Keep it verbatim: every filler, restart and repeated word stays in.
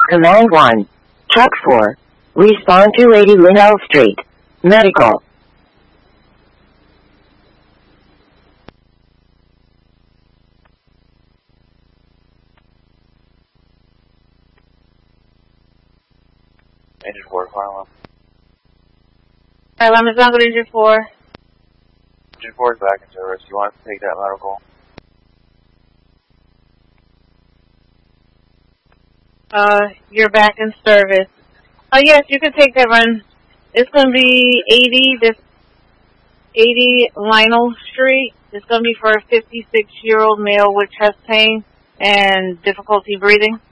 Command one. Truck four. Respond to eighty Linnell Street. Medical. Engine four, Harlem. Alright, Lemons Uncle Engine four. Engine four is back in service. You want to take that medical? Uh, you're back in service. Oh yes, you can take that run. It's gonna be eighty, this eighty Lionel Street. It's gonna be for a fifty-six year old male with chest pain and difficulty breathing.